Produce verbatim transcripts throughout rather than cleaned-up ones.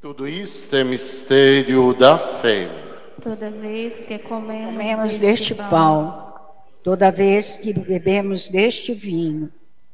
Tudo isto é mistério da fé. Toda vez que comemos, Comemos deste deste pão, toda vez que bebemos deste vinho,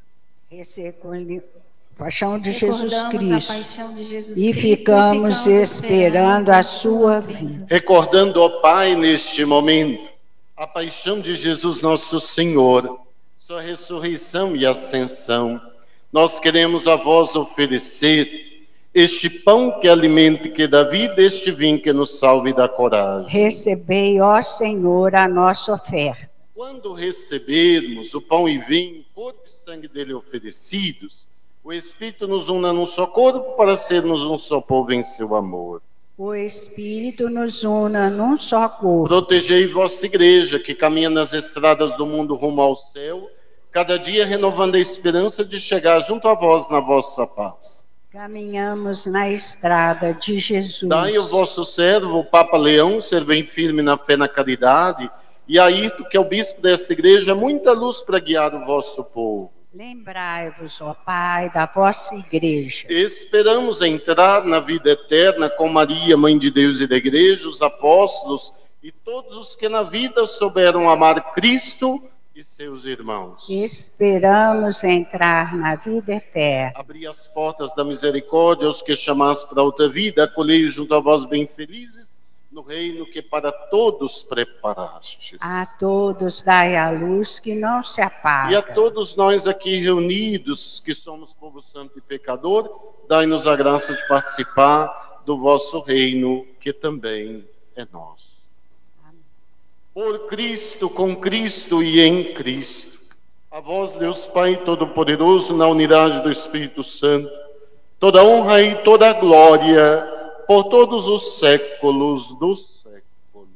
recolhe- paixão de Jesus recordamos a Cristo, paixão de Jesus e Cristo ficamos esperando a sua vinda. Recordando, ó Pai, neste momento, a paixão de Jesus nosso Senhor, sua ressurreição e ascensão, nós queremos a vós oferecer este pão que alimenta e que dá vida, este vinho que nos salve e dá coragem. Recebei, ó Senhor, a nossa oferta. Quando recebermos o pão e vinho, corpo e sangue dele oferecidos, o Espírito nos una num só corpo para sermos um só povo em seu amor. O Espírito nos una num só corpo. Protegei vossa igreja, que caminha nas estradas do mundo rumo ao céu, cada dia renovando a esperança de chegar junto a vós na vossa paz. Caminhamos na estrada de Jesus. Dai o vosso servo, o Papa Leão, ser bem firme na fé e na caridade, e a Ayrton, que é o bispo desta igreja, muita luz para guiar o vosso povo. Lembrai-vos, ó Pai, da vossa igreja. Esperamos entrar na vida eterna com Maria, Mãe de Deus e da igreja, os apóstolos e todos os que na vida souberam amar Cristo e seus irmãos. Esperamos entrar na vida eterna. Abri as portas da misericórdia aos que chamaste para outra vida, acolhei junto a vós bem felizes no reino que para todos preparastes. A todos dai a luz que não se apaga. E a todos nós aqui reunidos, que somos povo santo e pecador, dai-nos a graça de participar do vosso reino, que também é nosso. Amém. Por Cristo, com Cristo e em Cristo, a vós, Deus Pai Todo-Poderoso, na unidade do Espírito Santo, toda honra e toda glória, por todos os séculos dos séculos.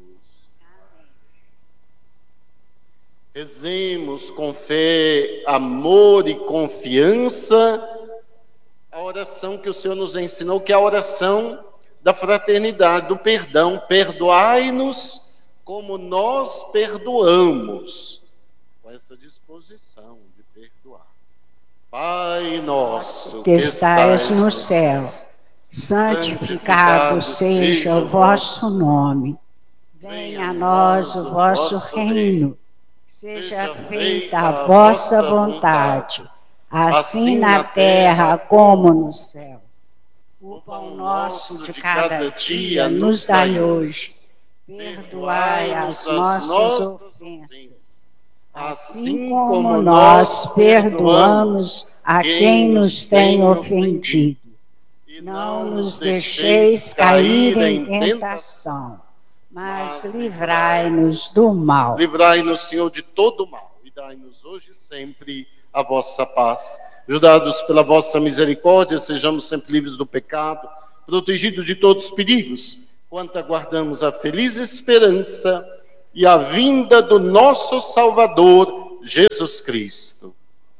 Rezemos com fé, amor e confiança a oração que o Senhor nos ensinou, que é a oração da fraternidade, do perdão. Perdoai-nos como nós perdoamos. Com essa disposição de perdoar. Pai nosso, que estais no céu, santificado seja o vosso nome. Venha a nós o vosso reino. Seja feita a vossa vontade, assim na terra como no céu. O pão nosso de cada dia nos dai hoje. Perdoai as nossas ofensas, assim como nós perdoamos a quem nos tem ofendido. Não nos deixeis cair em tentação, mas livrai-nos do mal. Livrai-nos, Senhor, de todo mal, e dai-nos hoje e sempre a vossa paz. Ajudados pela vossa misericórdia, sejamos sempre livres do pecado, protegidos de todos os perigos, quanto aguardamos a feliz esperança e a vinda do nosso Salvador, Jesus Cristo.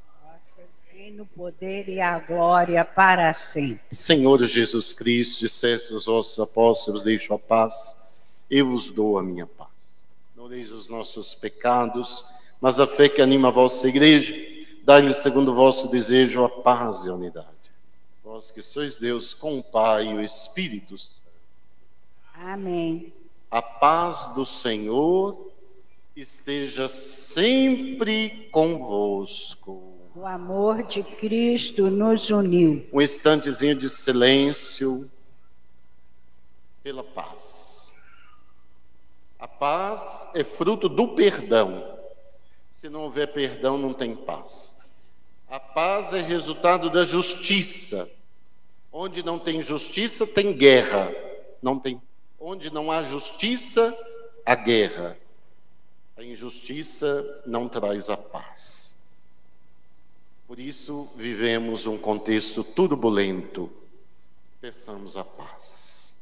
O poder e a glória para sempre. Senhor Jesus Cristo, disseste aos vossos apóstolos, deixo a paz, eu vos dou a minha paz. Não deixeis os nossos pecados, mas a fé que anima a vossa igreja, dai-lhe segundo o vosso desejo a paz e a unidade. Vós que sois Deus com o Pai e o Espírito Santo. Amém. A paz do Senhor esteja sempre convosco. O amor de Cristo nos uniu. Um instantezinho de silêncio pela paz. A paz é fruto do perdão. Se não houver perdão, não tem paz. A paz é resultado da justiça. Onde não tem justiça, tem guerra. Não tem. Onde não há justiça, há guerra. A injustiça não traz a paz. Por isso, vivemos um contexto turbulento. Peçamos a paz.